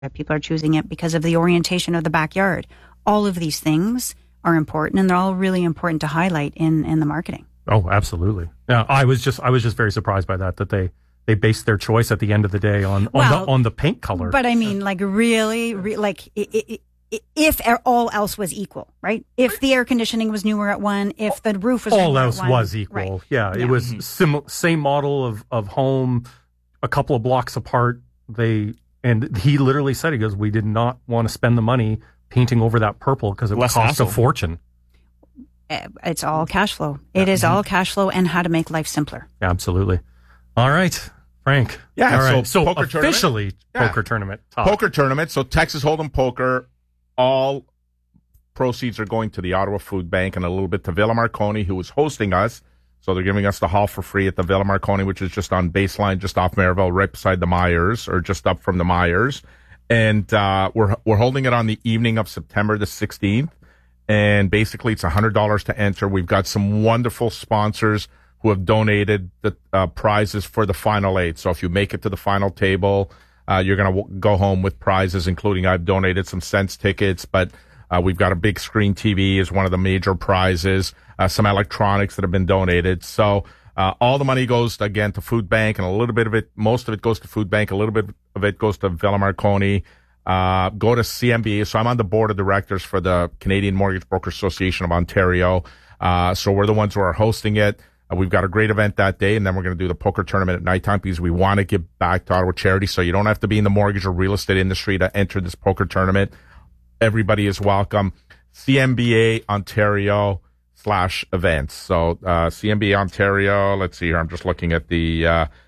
People are choosing it because of the orientation of the backyard. All of these things are important, and they're all really important to highlight in the marketing. Oh, absolutely. Yeah, I was just very surprised by that they based their choice at the end of the day on the paint color. But I mean, like really, if all else was equal, right? If the air conditioning was newer at one, if the roof was all newer else at one, was equal. right. Yeah, it was same model of home, a couple of blocks apart. And he literally said, he goes, we did not want to spend the money painting over that purple because it would cost a fortune. It's all cash flow. It is all cash flow and how to make life simpler. Absolutely. All right, Frank. Yeah. All right. So poker officially poker tournament. Poker tournament. So Texas Hold'em Poker, all proceeds are going to the Ottawa Food Bank and a little bit to Villa Marconi, who is hosting us. So they're giving us the hall for free at the Villa Marconi, which is just on Baseline, just off Maryville, right beside the Myers, or just up from the Myers. And we're holding it on the evening of September the 16th. And basically, it's $100 to enter. We've got some wonderful sponsors who have donated the prizes for the final 8. So if you make it to the final table, you're going to go home with prizes, including I've donated some Sense tickets, but we've got a big screen TV as one of the major prizes, some electronics that have been donated. So all the money goes, again, to Food Bank, and a little bit of it, most of it goes to Food Bank, a little bit of it goes to Villa Marconi. Go to CMBA. So I'm on the board of directors for the Canadian Mortgage Broker Association of Ontario. So we're the ones who are hosting it. We've got a great event that day, and then we're going to do the poker tournament at nighttime because we want to give back to Ottawa charity. So you don't have to be in the mortgage or real estate industry to enter this poker tournament. Everybody is welcome. CMBA Ontario /events. So CMBA Ontario, let's see here. I'm just looking at the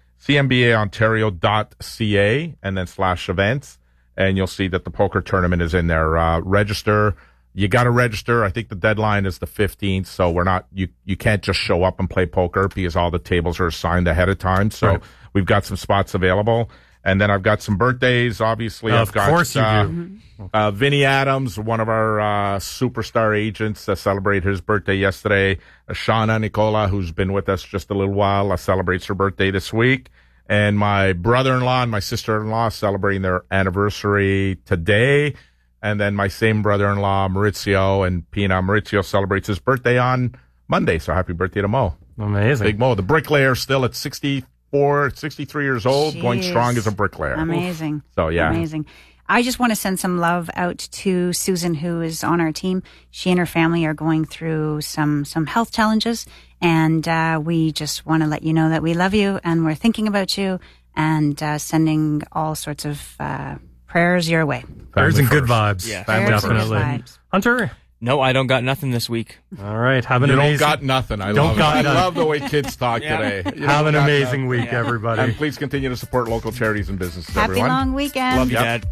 CMBAontario.ca and then /events. And you'll see that the poker tournament is in there. Register. You got to register. I think the deadline is the 15th, so you can't just show up and play poker because all the tables are assigned ahead of time. So we've got some spots available. And then I've got some birthdays, obviously. Of course you do. Vinny Adams, one of our superstar agents, celebrated his birthday yesterday. Shauna Nicola, who's been with us just a little while, celebrates her birthday this week. And my brother-in-law and my sister-in-law celebrating their anniversary today. And then my same brother-in-law, Maurizio, and Pina. Maurizio celebrates his birthday on Monday, so happy birthday to Mo. Amazing. Big Mo. The bricklayer still at 63 years old, going strong as a bricklayer. Amazing. So, yeah. Amazing. I just want to send some love out to Susan, who is on our team. She and her family are going through some health challenges, and we just want to let you know that we love you, and we're thinking about you, and sending all sorts of prayers your way. Prayers and good vibes. Yeah, definitely. Vibes. Hunter? No, I don't got nothing this week. All right. Have an You amazing... don't got nothing. I love the way kids talk today. Have an amazing week, everybody. And please continue to support local charities and businesses, Happy everyone. long weekend. Love you, Dad.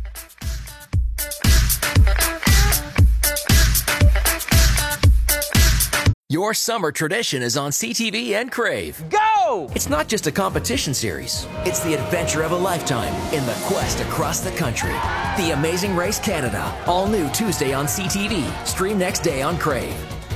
Your summer tradition is on CTV and Crave. Go! It's not just a competition series. It's the adventure of a lifetime in the quest across the country. The Amazing Race Canada. All new Tuesday on CTV. Stream next day on Crave.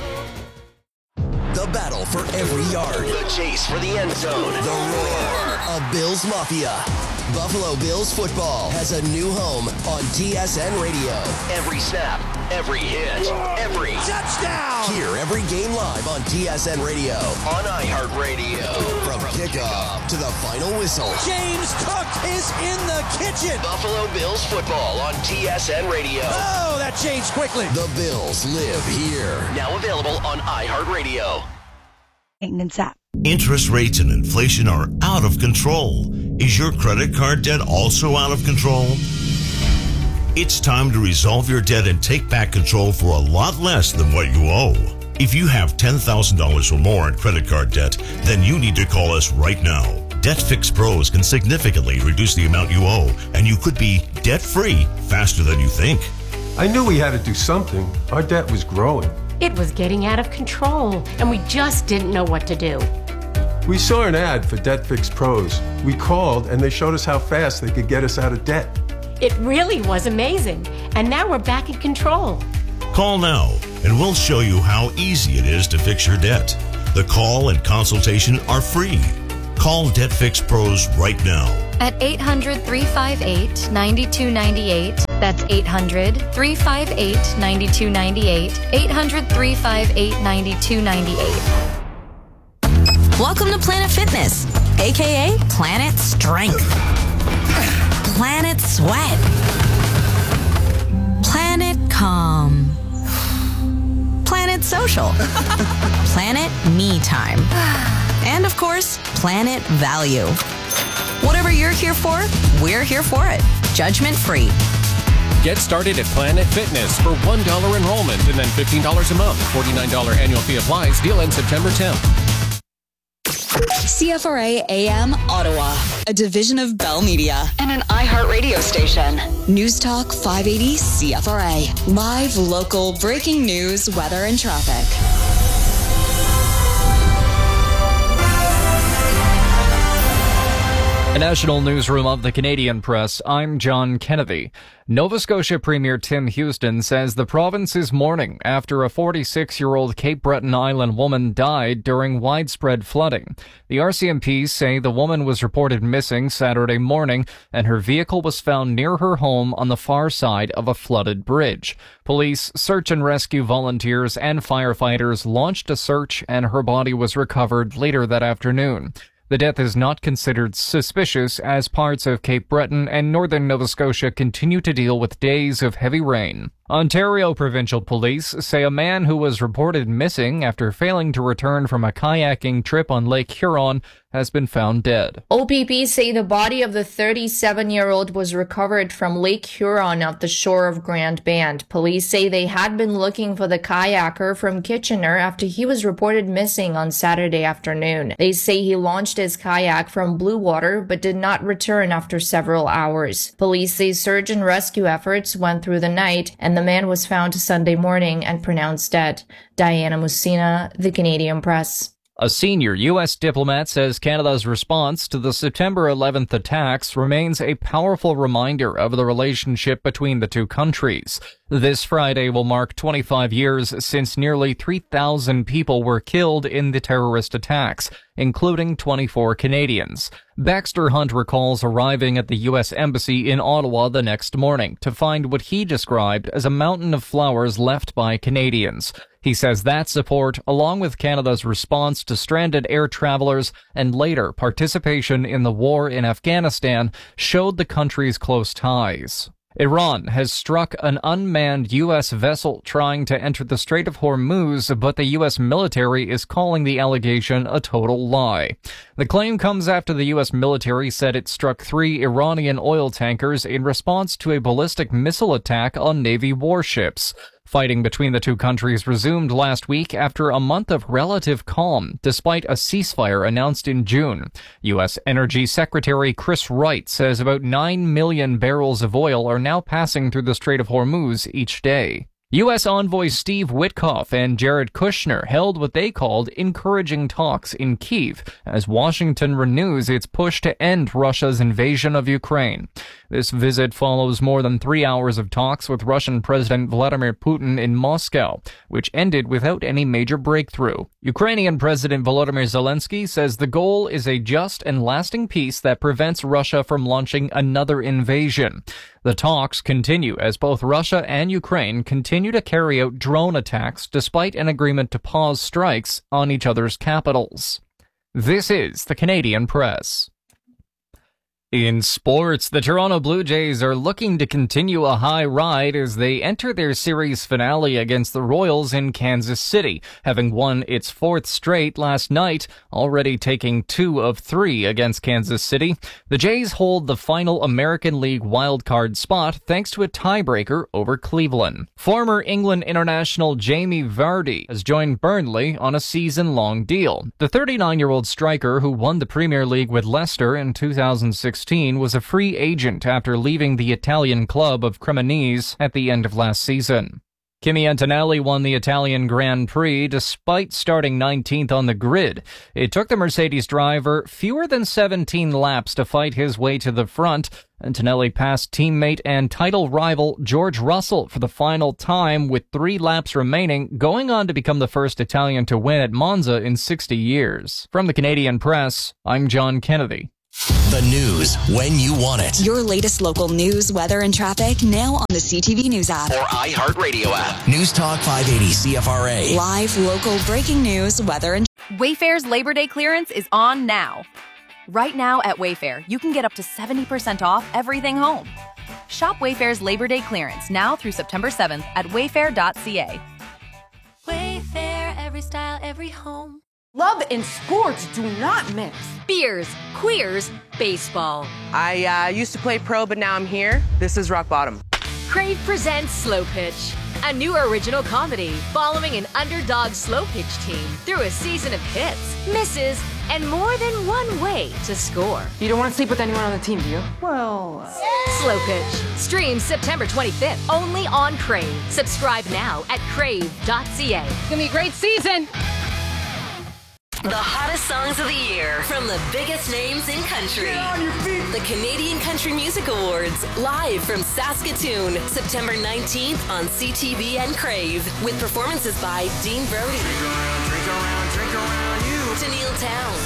The battle for every yard. The chase for the end zone. The roar of Bills Mafia. Buffalo Bills football has a new home on TSN Radio. Every snap, every hit, every touchdown. Hear every game live on TSN Radio. On iHeartRadio. From kickoff to the final whistle. James Cook is in the kitchen. Buffalo Bills football on TSN Radio. Oh, that changed quickly. The Bills live here. Now available on iHeartRadio. Maintenance app. Interest rates and inflation are out of control. Is your credit card debt also out of control? It's time to resolve your debt and take back control for a lot less than what you owe. If you have $10,000 or more in credit card debt, then you need to call us right now. Debt Fix Pros can significantly reduce the amount you owe, and you could be debt-free faster than you think. I knew we had to do something. Our debt was growing. It was getting out of control, and we just didn't know what to do. We saw an ad for Debt Fix Pros. We called, and they showed us how fast they could get us out of debt. It really was amazing, and now we're back in control. Call now, and we'll show you how easy it is to fix your debt. The call and consultation are free. Call Debt Fix Pros right now. At 800-358-9298. That's 800-358-9298. 800-358-9298. Welcome to Planet Fitness, aka Planet Strength, Planet Sweat, Planet Calm, Planet Social, Planet Me Time, and of course, Planet Value. Whatever you're here for, we're here for it. Judgment free. Get started at Planet Fitness for $1 enrollment and then $15 a month. $49 annual fee applies. Deal ends September 10th. CFRA AM Ottawa, a division of Bell Media and an iHeart radio station. News Talk 580 CFRA. Live, local, breaking news, weather, and traffic. The National Newsroom of the Canadian Press, I'm John Kennedy. Nova Scotia Premier Tim Houston says the province is mourning after a 46-year-old Cape Breton Island woman died during widespread flooding. The RCMP say the woman was reported missing Saturday morning and her vehicle was found near her home on the far side of a flooded bridge. Police, search and rescue volunteers, and firefighters launched a search and her body was recovered later that afternoon. The death is not considered suspicious as parts of Cape Breton and northern Nova Scotia continue to deal with days of heavy rain. Ontario Provincial Police say a man who was reported missing after failing to return from a kayaking trip on Lake Huron has been found dead. OPP say the body of the 37-year-old was recovered from Lake Huron off the shore of Grand Band. Police say they had been looking for the kayaker from Kitchener after he was reported missing on Saturday afternoon. They say he launched his kayak from Blue Water but did not return after several hours. Police say search and rescue efforts went through the night and the man was found Sunday morning and pronounced dead. Diana Musina, The Canadian Press. A senior U.S. diplomat says Canada's response to the September 11th attacks remains a powerful reminder of the relationship between the two countries. This Friday will mark 25 years since nearly 3,000 people were killed in the terrorist attacks, including 24 Canadians. Baxter Hunt recalls arriving at the U.S. Embassy in Ottawa the next morning to find what he described as a mountain of flowers left by Canadians. He says that support, along with Canada's response to stranded air travelers and later participation in the war in Afghanistan, showed the country's close ties. Iran has struck an unmanned U.S. vessel trying to enter the Strait of Hormuz, but the U.S. military is calling the allegation a total lie. The claim comes after the U.S. military said it struck 3 Iranian oil tankers in response to a ballistic missile attack on Navy warships. Fighting between the two countries resumed last week after a month of relative calm, despite a ceasefire announced in June. U.S. Energy Secretary Chris Wright says about 9 million barrels of oil are now passing through the Strait of Hormuz each day. U.S. envoy Steve Witkoff and Jared Kushner held what they called encouraging talks in Kyiv as Washington renews its push to end Russia's invasion of Ukraine. This visit follows more than 3 hours of talks with Russian President Vladimir Putin in Moscow, which ended without any major breakthrough. Ukrainian President Volodymyr Zelensky says the goal is a just and lasting peace that prevents Russia from launching another invasion. The talks continue as both Russia and Ukraine continue to carry out drone attacks despite an agreement to pause strikes on each other's capitals. This is the Canadian Press. In sports, the Toronto Blue Jays are looking to continue a high ride as they enter their series finale against the Royals in Kansas City, having won its 4th straight last night, already taking 2 of 3 against Kansas City. The Jays hold the final American League wildcard spot thanks to a tiebreaker over Cleveland. Former England international Jamie Vardy has joined Burnley on a season-long deal. The 39-year-old striker who won the Premier League with Leicester in 2016 was a free agent after leaving the Italian club of Cremonese at the end of last season. Kimi Antonelli won the Italian Grand Prix despite starting 19th on the grid. It took the Mercedes driver fewer than 17 laps to fight his way to the front. Antonelli passed teammate and title rival George Russell for the final time with 3 laps remaining, going on to become the first Italian to win at Monza in 60 years. From the Canadian Press, I'm John Kennedy. The news when you want it. Your latest local news, weather, and traffic now on the CTV News app. Or iHeartRadio app. News Talk 580 CFRA. Live, local, breaking news, weather, and... Wayfair's Labor Day clearance is on now. Right now at Wayfair, you can get up to 70% off everything home. Shop Wayfair's Labor Day clearance now through September 7th at wayfair.ca. Wayfair, every style, every home. Love and sports do not mix. Beers, queers, baseball. I used to play pro, but now I'm here. This is rock bottom. Crave presents Slow Pitch, a new original comedy following an underdog slow pitch team through a season of hits, misses, and more than one way to score. You don't want to sleep with anyone on the team, do you? Well, Slow Pitch. Streams September 25th only on Crave. Subscribe now at crave.ca. It's gonna be a great season. The hottest songs of the year from the biggest names in country. Get on your feet. The Canadian Country Music Awards, live from Saskatoon, September 19th on CTV and Crave, with performances by Dean Brody, Drink around you. Tennille Towns,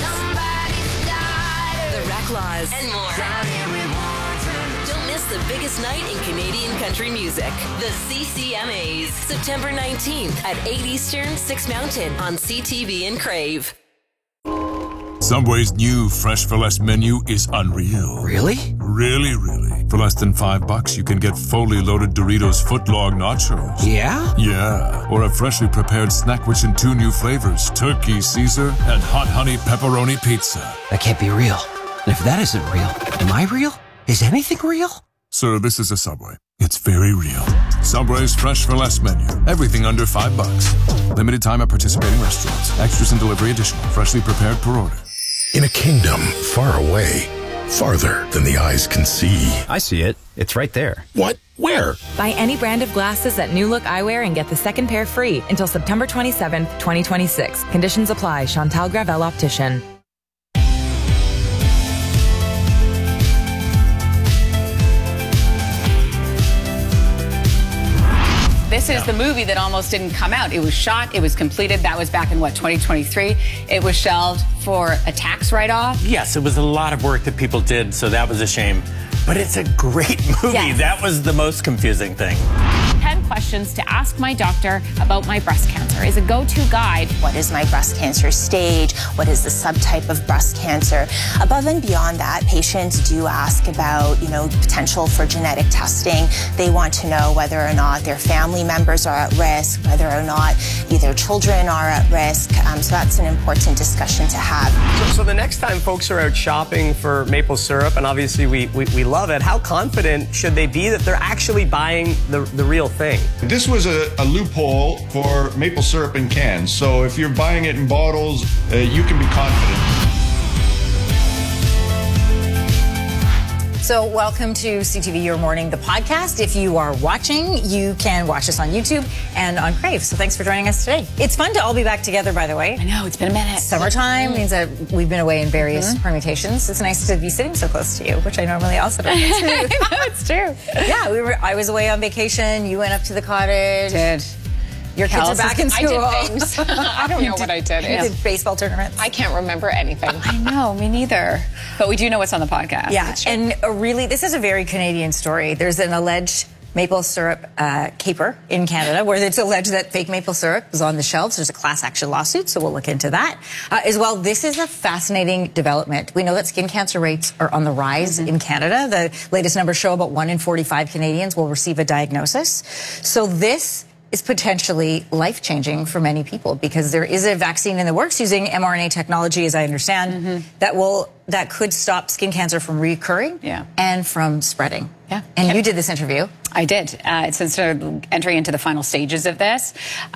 The Reclaws, and more. Don't miss the biggest night in Canadian country music. The CCMAs, September 19th at 8 Eastern, 6 Mountain on CTV and Crave. Subway's new Fresh for Less menu is unreal. Really? Really, really. For less than $5, you can get fully loaded Doritos footlong nachos. Yeah? Yeah. Or a freshly prepared snack which in 2 new flavors, turkey Caesar and hot honey pepperoni pizza. That can't be real. And if that isn't real, am I real? Is anything real? Sir, this is a Subway. It's very real. Subway's Fresh for Less menu. Everything under $5. Limited time at participating restaurants. Extras and delivery additional. Freshly prepared per order. In a kingdom far away, farther than the eyes can see. I see it. It's right there. What? Where? Buy any brand of glasses at New Look Eyewear and get the second pair free until September 27th, 2026. Conditions apply. Chantal Gravel Optician. This is the movie that almost didn't come out. It was shot, it was completed. That was back in, 2023? It was shelved for a tax write-off. Yes, it was a lot of work that people did, so that was a shame. But it's a great movie. Yes. That was the most confusing thing. 10 questions to ask my doctor about my breast cancer is a go-to guide. What is my breast cancer stage? What is the subtype of breast cancer? Above and beyond that, patients do ask about, potential for genetic testing. They want to know whether or not their family members are at risk, whether or not either children are at risk. So that's an important discussion to have. So the next time folks are out shopping for maple syrup, and obviously we love it, how confident should they be that they're actually buying the real thing? This was a loophole for maple syrup in cans. So if you're buying it in bottles, you can be confident. So welcome to CTV Your Morning, the podcast. If you are watching, you can watch us on YouTube and on Crave. So thanks for joining us today. It's fun to all be back together, by the way. I know, it's been a minute. Summertime means that we've been away in various permutations. It's nice to be sitting so close to you, which I normally also don't get to. I know, it's true. Yeah, I was away on vacation. You went up to the cottage. Did. Your kids are back in school. I did things. I don't know what I did. You did baseball tournaments. I can't remember anything. I know, me neither. But we do know what's on the podcast. Yeah, and really, this is a very Canadian story. There's an alleged maple syrup caper in Canada where it's alleged that fake maple syrup is on the shelves. There's a class action lawsuit, so we'll look into that. As well, this is a fascinating development. We know that skin cancer rates are on the rise in Canada. The latest numbers show about 1 in 45 Canadians will receive a diagnosis. So this is potentially life-changing for many people because there is a vaccine in the works using mRNA technology, as I understand, that could stop skin cancer from recurring and from spreading. Yeah. And you did this interview. I did. It's sort of entering into the final stages of this.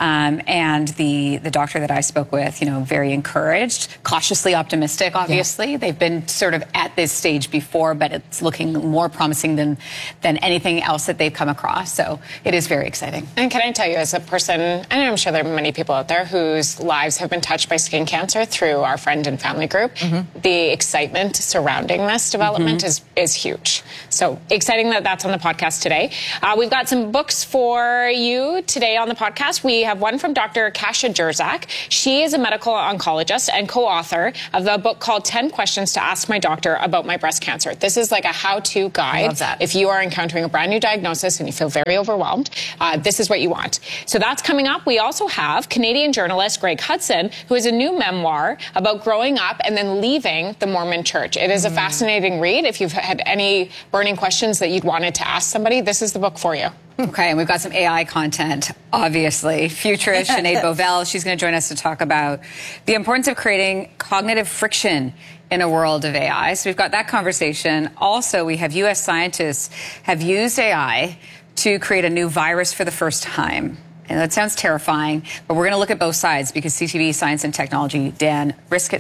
And the doctor that I spoke with, very encouraged, cautiously optimistic, obviously. Yeah. They've been sort of at this stage before, but it's looking more promising than anything else that they've come across. So it is very exciting. And can I tell you, as a person, and I'm sure there are many people out there whose lives have been touched by skin cancer through our friend and family group, the excitement surrounding this development is huge. So exciting that that's on the podcast today. We've got some books for you today on the podcast. We have one from Dr. Kasia Jerzak. She is a medical oncologist and co-author of the book called 10 Questions to Ask My Doctor About My Breast Cancer. This is like a how-to guide. If you are encountering a brand new diagnosis and you feel very overwhelmed, this is what you want. So that's coming up. We also have Canadian journalist Greg Hudson, who has a new memoir about growing up and then leaving the Mormon Church. It is a fascinating read. If you've had any burning questions that you'd wanted to ask somebody, this is the book for you. Okay, and we've got some AI content, obviously. Futurist Sinead Bovell, she's going to join us to talk about the importance of creating cognitive friction in a world of AI. So we've got that conversation. Also, we have U.S. scientists have used AI to create a new virus for the first time. And that sounds terrifying, but we're going to look at both sides because CTV Science and Technology Dan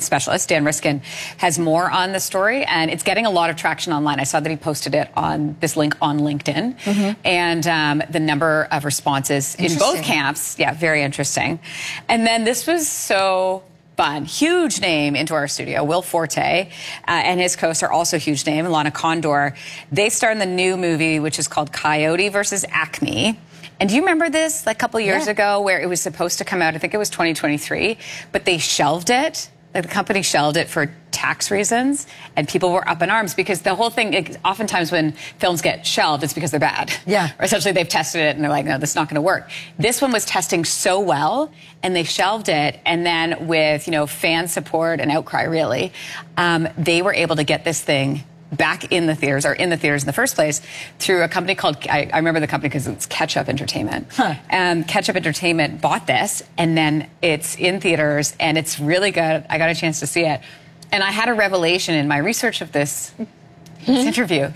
Riskin, has more on the story, and it's getting a lot of traction online. I saw that he posted it on this link on LinkedIn, and the number of responses in both camps, very interesting. And then this was so fun. Huge name into our studio. Will Forte and his hosts are also a huge name. Lana Condor. They star in the new movie, which is called Coyote versus Acme. And do you remember this like a couple years ago where it was supposed to come out? I think it was 2023, but they shelved it. Like the company shelved it for tax reasons, and people were up in arms because the whole thing, oftentimes when films get shelved, it's because they're bad. Yeah. Or essentially they've tested it and they're like, no, this is not going to work. This one was testing so well, and they shelved it. And then with, fan support and outcry, really, they were able to get this thing back in the theaters, or in the theaters in the first place, through a company called, I remember the company because it's Ketchup Entertainment. And Ketchup Entertainment bought this, and then it's in theaters, and it's really good. I got a chance to see it. And I had a revelation in my research of this interview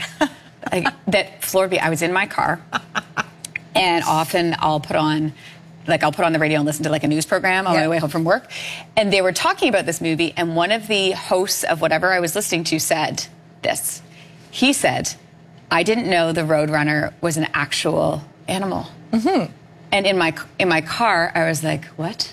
that floored me. I was in my car, and often I'll put on the radio and listen to like a news program on my way home from work. And they were talking about this movie, and one of the hosts of whatever I was listening to said this. He said, I didn't know the Roadrunner was an actual animal. And in my car, I was like, what?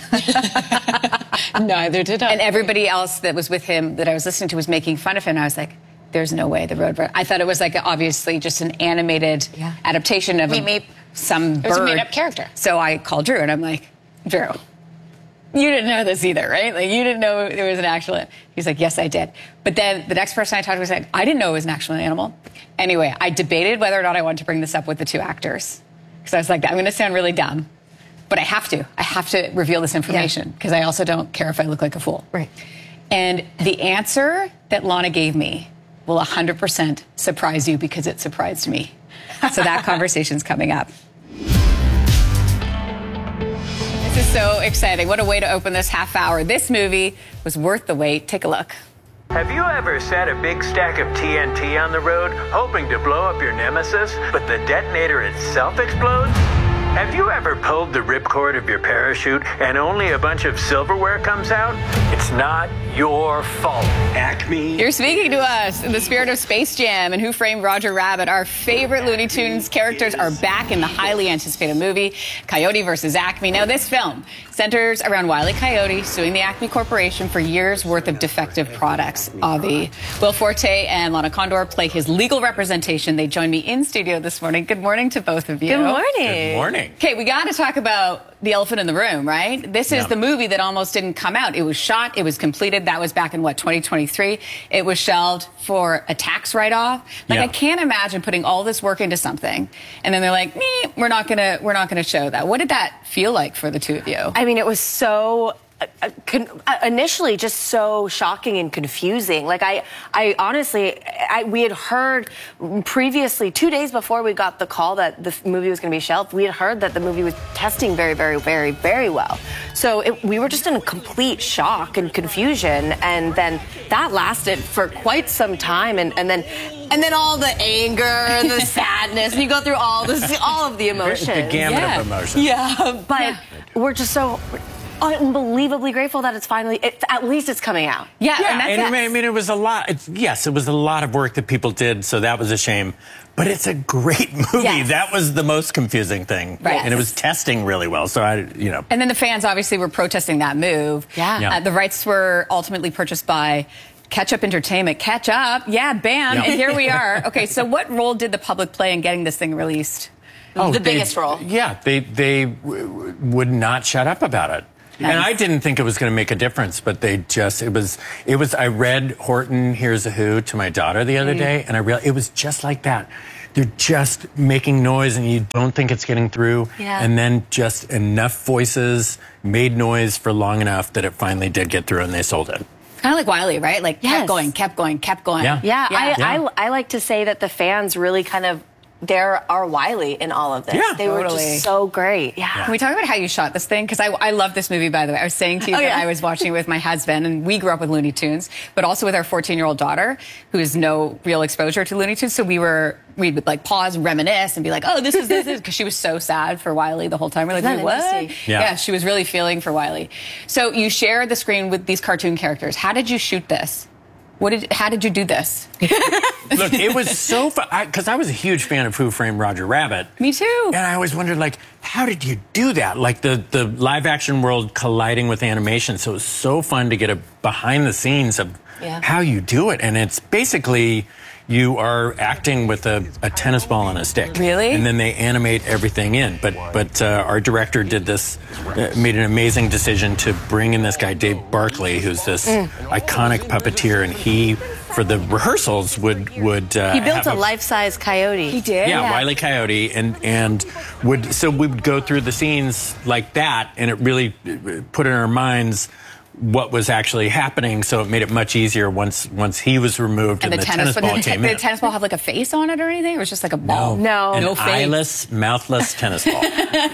Neither did I. And everybody else that was with him that I was listening to was making fun of him. And I was like, there's no way the Roadrunner. I thought it was like obviously just an animated adaptation of some bird. It was a made-up character. So I called Drew, and I'm like, Drew, you didn't know this either, right? Like, you didn't know it was an actual... He's like, yes, I did. But then the next person I talked to was like, I didn't know it was an actual animal. Anyway, I debated whether or not I wanted to bring this up with the two actors. Because I was like, I'm going to sound really dumb. But I have to. I have to reveal this information. Because I also don't care if I look like a fool. Right. And the answer that Lana gave me will 100% surprise you because it surprised me. So that conversation's coming up. This is so exciting. What a way to open this half hour. This movie was worth the wait. Take a look. Have you ever set a big stack of TNT on the road, hoping to blow up your nemesis, but the detonator itself explodes? Have you ever pulled the ripcord of your parachute and only a bunch of silverware comes out? It's not your fault, Acme. You're speaking to us in the spirit of Space Jam and Who Framed Roger Rabbit. Our favorite Looney Tunes characters are back in the highly anticipated movie, Coyote versus Acme. Now, this film centers around Wile E. Coyote suing the Acme Corporation for years' worth of defective products. Avi. Will Forte and Lana Condor play his legal representation. They join me in studio this morning. Good morning to both of you. Good morning. Good morning. Okay, we got to talk about the elephant in the room, right? This is the movie that almost didn't come out. It was shot, it was completed. That was back in 2023. It was shelved for a tax write-off. Like, I can't imagine putting all this work into something and then they're like, we're not gonna show that. What did that feel like for the two of you? I mean, it was so initially just so shocking and confusing. Like I honestly, we had heard previously, 2 days before we got the call that the movie was going to be shelved, we had heard that the movie was testing very, very, very, very well. So we were just in complete shock and confusion, and then that lasted for quite some time, and then all the anger and the sadness, and you go through all of the emotions. The gamut of emotions. Yeah, but we're just so unbelievably grateful that at least it's coming out. Yeah, and I mean, it was a lot. It was a lot of work that people did, so that was a shame. But it's a great movie. Yes. That was the most confusing thing. Right. And it was testing really well, so And then the fans obviously were protesting that move. Yeah. The rights were ultimately purchased by Catch Up Entertainment. Catch Up, bam, and here we are. Okay, so what role did the public play in getting this thing released? The biggest role. Yeah, they would not shut up about it. Nice. And I didn't think it was going to make a difference, but it was, I read Horton Hears a Who to my daughter the other day, and I realized it was just like that. They're just making noise, and you don't think it's getting through. Yeah. And then just enough voices made noise for long enough that it finally did get through, and they sold it. Kind of like Wiley, right? Like, kept going. Yeah. I like to say that the fans really kind of, they're our Wiley in all of this. Yeah, they were just so great. Yeah. Can we talk about how you shot this thing? Because I love this movie, by the way. I was saying to you that I was watching it with my husband, and we grew up with Looney Tunes, but also with our 14-year-old daughter, who has no real exposure to Looney Tunes. So we'd like pause and reminisce and be like, oh, this is, because she was so sad for Wiley the whole time. We're like, what? Yeah, she was really feeling for Wiley. So you shared the screen with these cartoon characters. How did you shoot this? How did you do this? Look, it was so fun, because I was a huge fan of Who Framed Roger Rabbit. Me too. And I always wondered, like, how did you do that? Like, the live-action world colliding with animation. So it was so fun to get a behind-the-scenes of how you do it. And it's basically, you are acting with a tennis ball and a stick. Really? And then they animate everything in. But our director did this, made an amazing decision to bring in this guy, Dave Barkley, who's this iconic puppeteer, and he, for the rehearsals, would he built a life-size coyote. He did? Yeah, Wile E. Coyote, and so we would go through the scenes like that, and it really put in our minds what was actually happening, so it made it much easier once he was removed and the tennis ball came in. Did the tennis ball have like a face on it or anything? Or was it just like a ball? No. An no face. eyeless, mouthless tennis ball.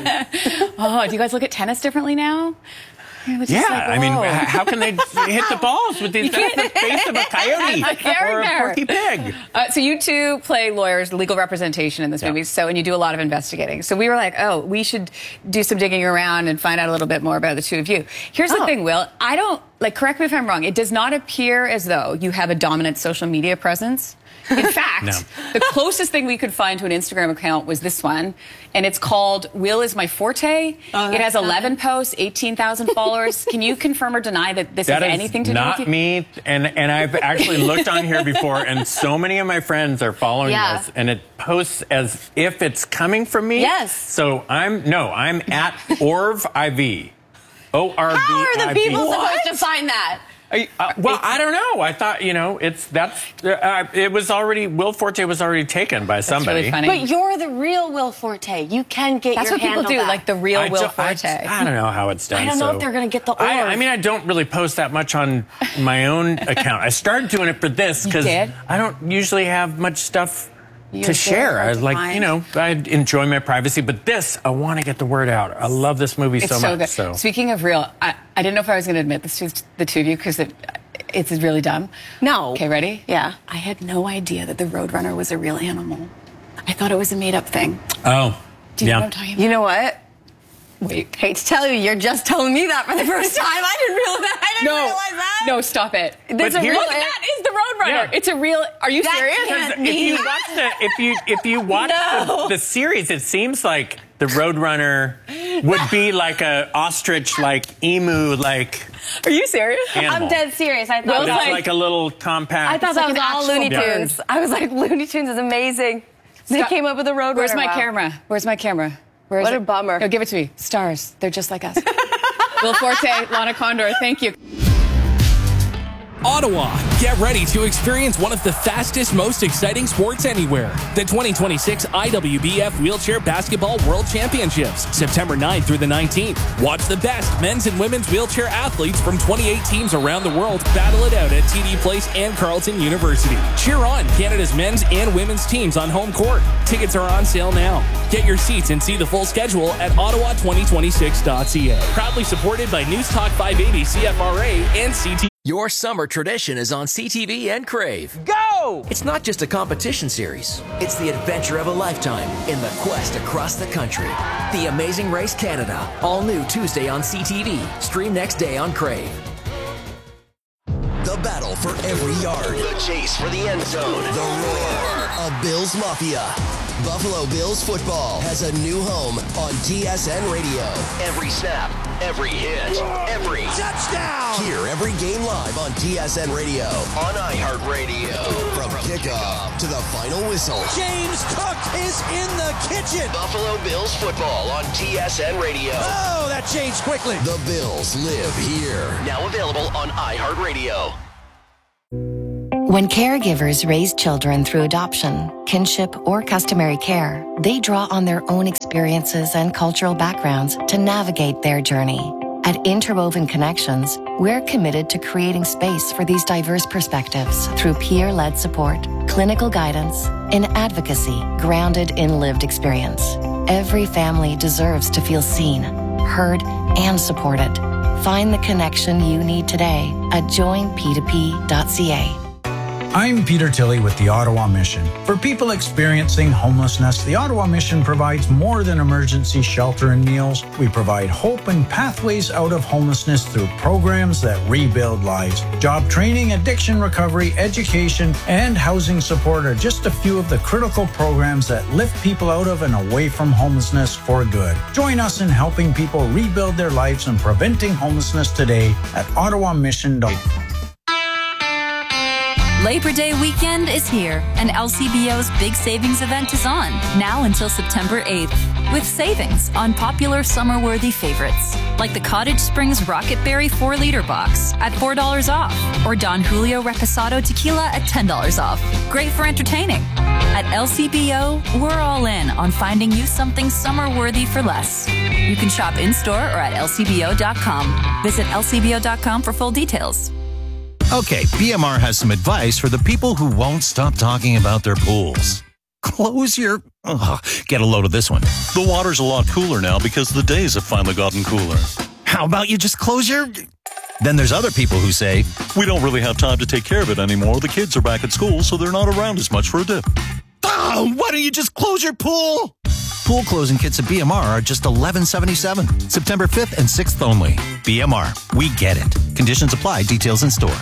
Oh, do you guys look at tennis differently now? Yeah, I mean, how can they hit the balls with the face of a coyote or a Porky Pig? So you two play lawyers, legal representation in this movie, and you do a lot of investigating. So we were like, oh, we should do some digging around and find out a little bit more about the two of you. Here's the thing, Will. I don't, correct me if I'm wrong, it does not appear as though you have a dominant social media presence. In fact, the closest thing we could find to an Instagram account was this one, and it's called Will Is My Forte. It has 11 posts, 18,000 followers. Can you confirm or deny that this has anything to do with you? That is not me, and I've actually looked on here before, and so many of my friends are following this, and it posts as if it's coming from me. Yes. So I'm at OrvIV. O-R-V-I-V. How are the people supposed to find that? Well, I don't know. I thought, it was already, Will Forte was already taken by somebody. Really funny. But you're the real Will Forte. You can get That's your what people handle do, back. like the real Will Forte. I don't know how it's done. I don't know if they're going to get the orb. I mean, I don't really post that much on my own account. I started doing it for this because I don't usually have much stuff to share. I I enjoy my privacy, but this, I want to get the word out. I love this movie so much. Good. So. Speaking of real, I didn't know if I was going to admit this to the two of you because it's really dumb. No. Okay, ready? Yeah. I had no idea that the Roadrunner was a real animal. I thought it was a made-up thing. Oh, Do you know what I'm talking about? You know what? Wait. Hate to tell you, you're just telling me that for the first time. I didn't realize that. No, stop it. That is the Roadrunner. Yeah. It's a real. Are you serious? If you watch the series, it seems like the Roadrunner would be like a ostrich, like emu, like. Are you serious? Animal. I'm dead serious. I thought it was like a little compact. I thought that was all Looney Tunes. I was like, Looney Tunes is amazing. They came up with a Roadrunner. Where's my camera? Where's my camera? What a bummer. No, give it to me. Stars. They're just like us. Will Forte, Lana Condor, thank you. Ottawa, get ready to experience one of the fastest, most exciting sports anywhere. The 2026 IWBF Wheelchair Basketball World Championships, September 9th through the 19th. Watch the best men's and women's wheelchair athletes from 28 teams around the world battle it out at TD Place and Carleton University. Cheer on Canada's men's and women's teams on home court. Tickets are on sale now. Get your seats and see the full schedule at ottawa2026.ca. Proudly supported by News Talk 580 CFRA and CT. Your summer tradition is on CTV and Crave. Go! It's not just a competition series. It's the adventure of a lifetime in the quest across the country. The Amazing Race Canada. All new Tuesday on CTV. Stream next day on Crave. The battle for every yard. The chase for the end zone. The roar of Bills Mafia. Buffalo Bills football has a new home on TSN Radio. Every snap, every hit, every touchdown. Hear every game live on TSN Radio, on iHeartRadio. From kickoff to the final whistle. James Cook is in the kitchen. Buffalo Bills football on TSN Radio. Oh, that changed quickly. The Bills live here. Now available on iHeartRadio. When caregivers raise children through adoption, kinship, or customary care, they draw on their own experiences and cultural backgrounds to navigate their journey. At Interwoven Connections, we're committed to creating space for these diverse perspectives through peer-led support, clinical guidance, and advocacy grounded in lived experience. Every family deserves to feel seen, heard, and supported. Find the connection you need today at joinp2p.ca. I'm Peter Tilley with the Ottawa Mission. For people experiencing homelessness, the Ottawa Mission provides more than emergency shelter and meals. We provide hope and pathways out of homelessness through programs that rebuild lives. Job training, addiction recovery, education, and housing support are just a few of the critical programs that lift people out of and away from homelessness for good. Join us in helping people rebuild their lives and preventing homelessness today at ottawamission.com. Labor Day weekend is here, and LCBO's big savings event is on, now until September 8th, with savings on popular summer-worthy favorites, like the Cottage Springs Rocket Berry 4-liter box at $4 off, or Don Julio Reposado Tequila at $10 off. Great for entertaining. At LCBO, we're all in on finding you something summer-worthy for less. You can shop in-store or at lcbo.com. Visit lcbo.com for full details. Okay, BMR has some advice for the people who won't stop talking about their pools. Close your... get a load of this one. The water's a lot cooler now because the days have finally gotten cooler. How about you just close your... Then there's other people who say, we don't really have time to take care of it anymore. The kids are back at school, so they're not around as much for a dip. Oh, why don't you just close your pool? Pool closing kits at BMR are just $11.77. September 5th and 6th only. BMR, we get it. Conditions apply. Details in store.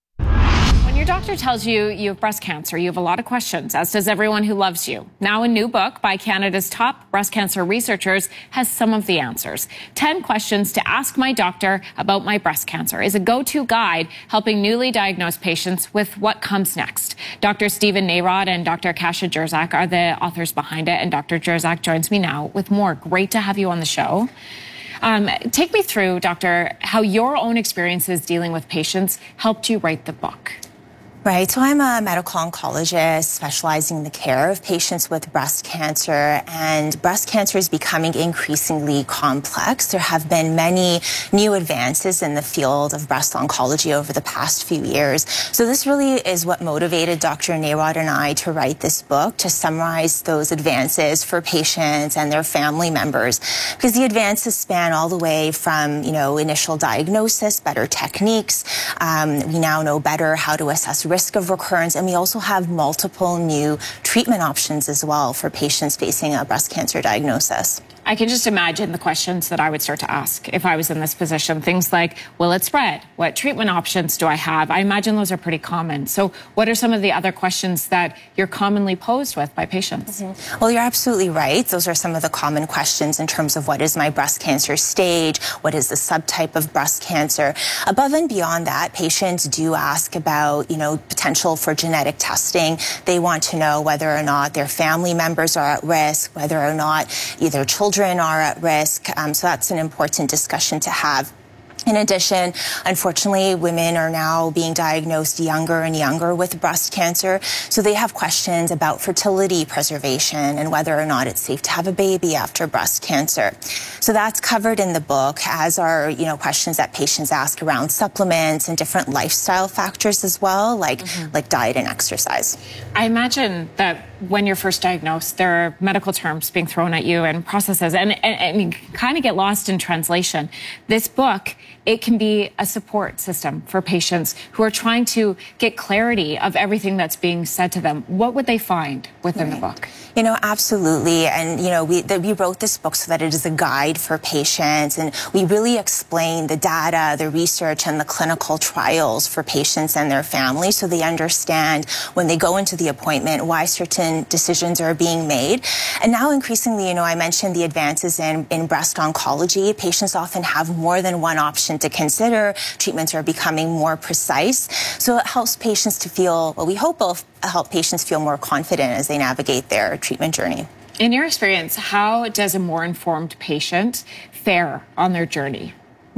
When your doctor tells you you have breast cancer, you have a lot of questions, as does everyone who loves you. Now, a new book by Canada's top breast cancer researchers has some of the answers. 10 questions to ask my doctor about my breast cancer is a go-to guide helping newly diagnosed patients with what comes next. Dr. Stephen Narod and Dr. Kasia Jerzak are the authors behind it, and Dr. Jerzak joins me now with more. Great to have you on the show. Take me through, Doctor, how your own experiences dealing with patients helped you write the book. Right. So I'm a medical oncologist specializing in the care of patients with breast cancer, and breast cancer is becoming increasingly complex. There have been many new advances in the field of breast oncology over the past few years. So this really is what motivated Dr. Narod and I to write this book, to summarize those advances for patients and their family members, because the advances span all the way from, initial diagnosis, better techniques. We now know better how to assess risk of recurrence, and we also have multiple new treatment options as well for patients facing a breast cancer diagnosis. I can just imagine the questions that I would start to ask if I was in this position. Things like, will it spread? What treatment options do I have? I imagine those are pretty common. So what are some of the other questions that you're commonly posed with by patients? Mm-hmm. Well, you're absolutely right. Those are some of the common questions in terms of what is my breast cancer stage? What is the subtype of breast cancer? Above and beyond that, patients do ask about, potential for genetic testing. They want to know whether or not their family members are at risk, whether or not either children are at risk. So that's an important discussion to have. In addition, unfortunately, women are now being diagnosed younger and younger with breast cancer. So they have questions about fertility preservation and whether or not it's safe to have a baby after breast cancer. So that's covered in the book, as are, questions that patients ask around supplements and different lifestyle factors as well, like diet and exercise. I imagine that when you're first diagnosed, there are medical terms being thrown at you and processes, and you kind of get lost in translation. This book, it can be a support system for patients who are trying to get clarity of everything that's being said to them. What would they find within the book? Absolutely. And, we wrote this book so that it is a guide for patients. And we really explain the data, the research, and the clinical trials for patients and their families so they understand when they go into the appointment why certain decisions are being made. And now increasingly, I mentioned the advances in breast oncology. Patients often have more than one option to consider. Treatments are becoming more precise. So it helps patients to feel, we hope will help patients feel more confident as they navigate their treatment journey. In your experience, how does a more informed patient fare on their journey?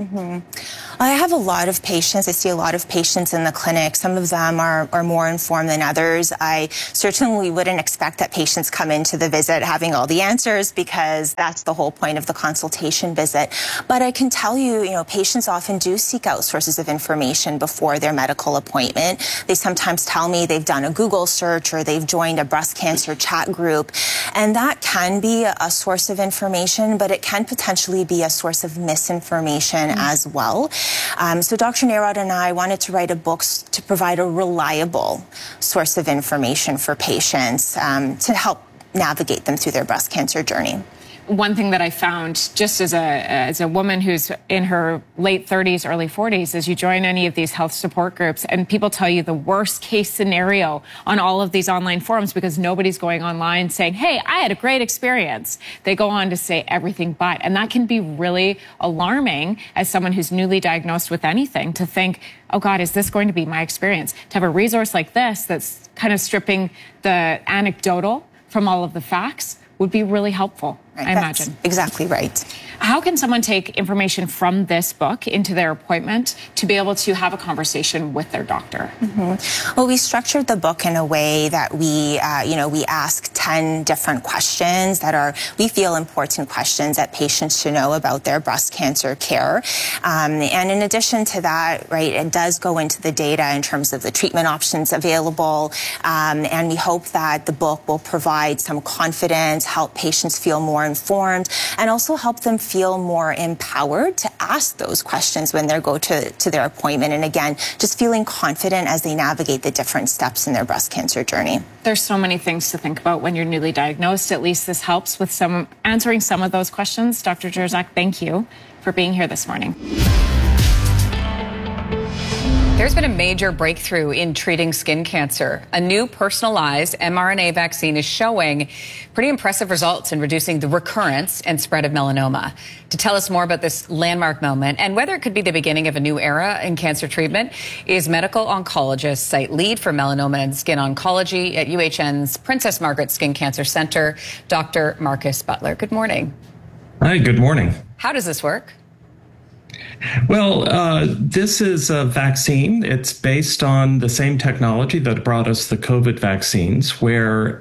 I have a lot of patients. I see a lot of patients in the clinic. Some of them are more informed than others. I certainly wouldn't expect that patients come into the visit having all the answers, because that's the whole point of the consultation visit. But I can tell you, patients often do seek out sources of information before their medical appointment. They sometimes tell me they've done a Google search or they've joined a breast cancer chat group. And that can be a source of information, but it can potentially be a source of misinformation as well. So Dr. Narod and I wanted to write a book to provide a reliable source of information for patients to help navigate them through their breast cancer journey. One thing that I found, just as a woman who's in her late 30s, early 40s, is you join any of these health support groups and people tell you the worst case scenario on all of these online forums, because nobody's going online saying, hey, I had a great experience. They go on to say everything but. And that can be really alarming as someone who's newly diagnosed with anything, to think, oh God, is this going to be my experience? To have a resource like this that's kind of stripping the anecdotal from all of the facts would be really helpful, I imagine. That's exactly right. How can someone take information from this book into their appointment to be able to have a conversation with their doctor? Well, we structured the book in a way that we ask 10 different questions that we feel important questions that patients should know about their breast cancer care. And in addition to that, it does go into the data in terms of the treatment options available. And we hope that the book will provide some confidence, help patients feel more informed, and also help them feel more empowered to ask those questions when they go to their appointment. And again, just feeling confident as they navigate the different steps in their breast cancer journey. There's so many things to think about when you're newly diagnosed. At least this helps with answering some of those questions. Dr. Jersak, thank you for being here this morning. There's been a major breakthrough in treating skin cancer. A new personalized mRNA vaccine is showing pretty impressive results in reducing the recurrence and spread of melanoma. To tell us more about this landmark moment and whether it could be the beginning of a new era in cancer treatment is medical oncologist, site lead for melanoma and skin oncology at UHN's Princess Margaret Skin Cancer Center, Dr. Marcus Butler. Good morning. Hi, good morning. How does this work? Well, this is a vaccine. It's based on the same technology that brought us the COVID vaccines, where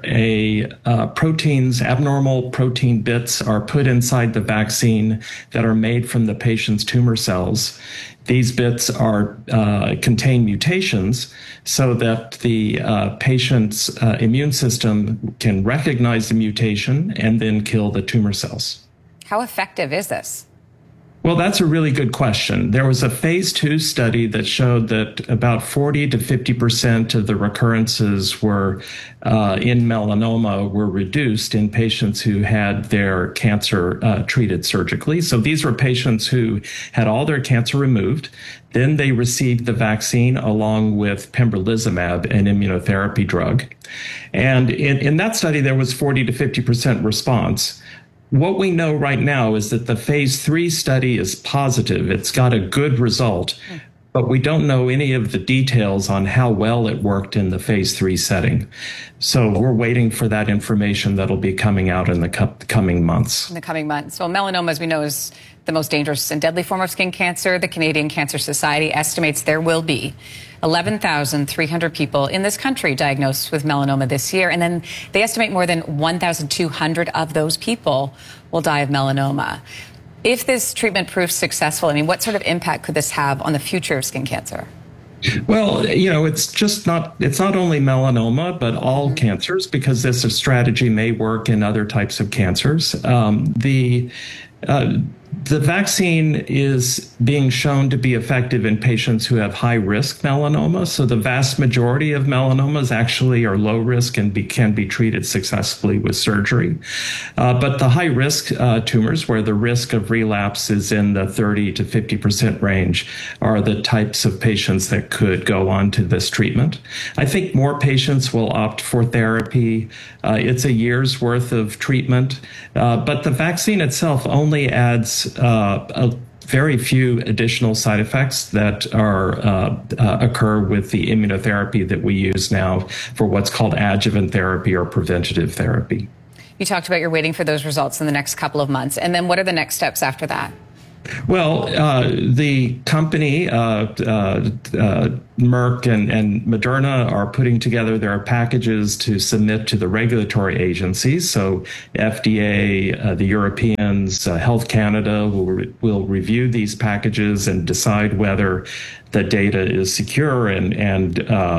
abnormal protein bits are put inside the vaccine that are made from the patient's tumor cells. These bits contain mutations so that the patient's immune system can recognize the mutation and then kill the tumor cells. How effective is this? Well, that's a really good question. There was a phase 2 study that showed that about 40 to 50% of the recurrences in melanoma were reduced in patients who had their cancer treated surgically. So these were patients who had all their cancer removed. Then they received the vaccine along with pembrolizumab, an immunotherapy drug. And in that study, there was 40 to 50% response. What we know right now is that the phase 3 study is positive. It's got a good result. but we don't know any of the details on how well it worked in the phase 3 setting. So we're waiting for that information that'll be coming out in the coming months. In the coming months. So melanoma, as we know, is the most dangerous and deadly form of skin cancer. The Canadian Cancer Society estimates there will be 11,300 people in this country diagnosed with melanoma this year. And then they estimate more than 1,200 of those people will die of melanoma. If this treatment proves successful, I mean, what sort of impact could this have on the future of skin cancer? Well, it's not only melanoma, but all cancers, because this strategy may work in other types of cancers. The vaccine is being shown to be effective in patients who have high-risk melanoma. So the vast majority of melanomas actually are low risk and can be treated successfully with surgery. But the high-risk tumors, where the risk of relapse is in the 30 to 50% range, are the types of patients that could go on to this treatment. I think more patients will opt for therapy. It's a year's worth of treatment, but the vaccine itself only adds a very few additional side effects that occur with the immunotherapy that we use now for what's called adjuvant therapy or preventative therapy. You talked about you're waiting for those results in the next couple of months. And then what are the next steps after that? Well, the company, Merck and Moderna, are putting together their packages to submit to the regulatory agencies. So FDA, the Europeans, Health Canada will review these packages and decide whether the data is secure and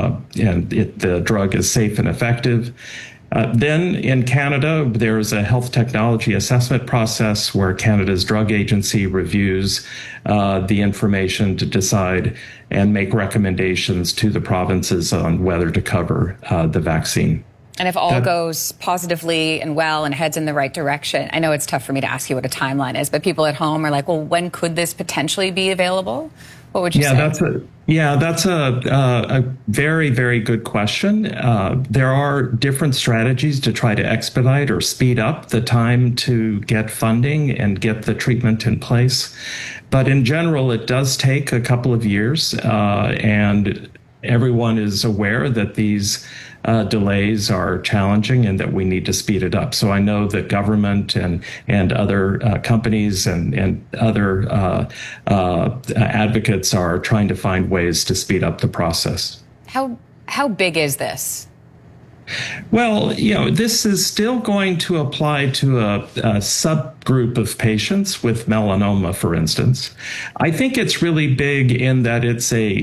the drug is safe and effective. Then in Canada, there's a health technology assessment process where Canada's drug agency reviews the information to decide and make recommendations to the provinces on whether to cover the vaccine. And if all goes positively and well and heads in the right direction, I know it's tough for me to ask you what a timeline is, but people at home are like, well, when could this potentially be available? What would you say? That's a very, very good question. There are different strategies to try to expedite or speed up the time to get funding and get the treatment in place. But in general, it does take a couple of years, and everyone is aware that these delays are challenging and that we need to speed it up. So I know that government and other companies and other advocates are trying to find ways to speed up the process. How big is this? Well, this is still going to apply to a subgroup of patients with melanoma, for instance. I think it's really big in that it